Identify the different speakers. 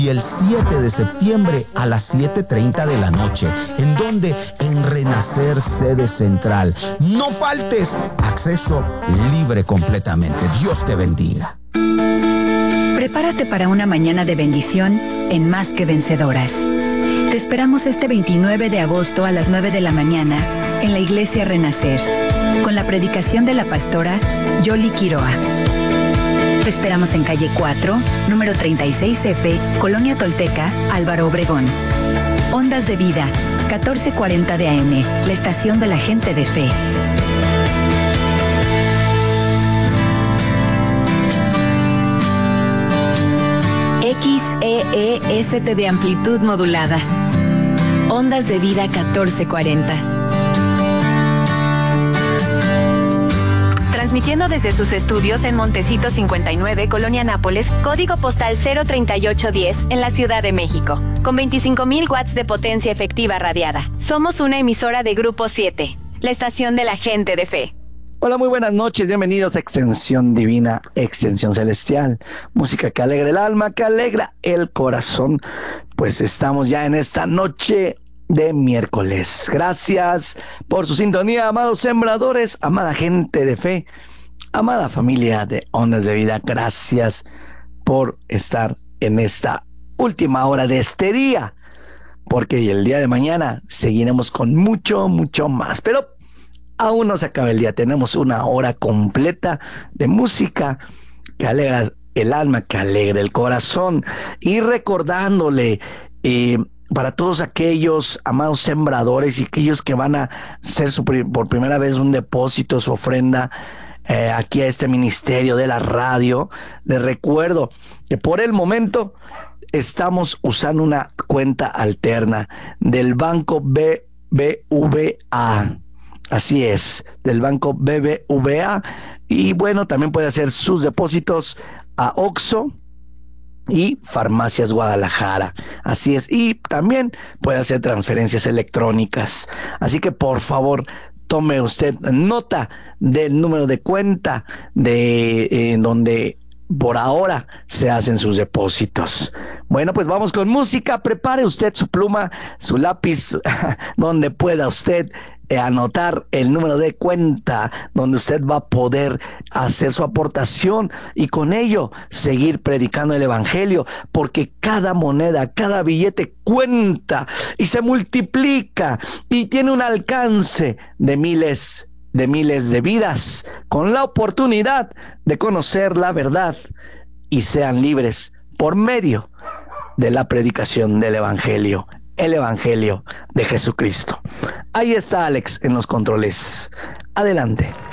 Speaker 1: y el 7 de septiembre a las 7:30 de la noche. ¿En donde? En Renacer, sede central. No faltes. Acceso libre completamente. Dios te bendiga.
Speaker 2: Prepárate para una mañana de bendición en Más que Vencedoras. Te esperamos este 29 de agosto a las 9 de la mañana en la Iglesia Renacer, con la predicación de la pastora Yoli Quiroa. Te esperamos en calle 4, número 36F, Colonia Tolteca, Álvaro Obregón. Ondas de Vida, 1440 de AM, la estación de la gente de fe. XEEST de amplitud modulada. Ondas de Vida 1440. Transmitiendo desde sus estudios en Montecito 59, Colonia Nápoles, código postal 03810, en la Ciudad de México, con 25,000 watts de potencia efectiva radiada. Somos una emisora de Grupo 7, la estación de la gente de fe.
Speaker 3: Hola, muy buenas noches, bienvenidos a Extensión Divina, Extensión Celestial, música que alegra el alma, que alegra el corazón. Pues estamos ya en esta noche de miércoles. Gracias por su sintonía, amados sembradores, amada gente de fe, amada familia de Ondas de Vida. Gracias por estar en esta última hora de este día, porque el día de mañana seguiremos con mucho más, pero aún no se acaba el día. Tenemos una hora completa de música que alegra el alma, que alegra el corazón, y recordándole para todos aquellos amados sembradores y aquellos que van a hacer por primera vez un depósito, su ofrenda aquí a este ministerio de la radio, les recuerdo que por el momento estamos usando una cuenta alterna del banco BBVA. Así es, del banco BBVA. Y bueno, también puede hacer sus depósitos a OXXO y Farmacias Guadalajara. Así es, y también puede hacer transferencias electrónicas. Así que por favor, tome usted nota del número de cuenta de donde por ahora se hacen sus depósitos. Bueno, pues vamos con música. Prepare usted su pluma, su lápiz, donde pueda usted anotar el número de cuenta donde usted va a poder hacer su aportación y con ello seguir predicando el evangelio, porque cada moneda, cada billete cuenta y se multiplica y tiene un alcance de miles de vidas, con la oportunidad de conocer la verdad y sean libres por medio de la predicación del evangelio. El evangelio de Jesucristo. Ahí está Alex en los controles. Adelante.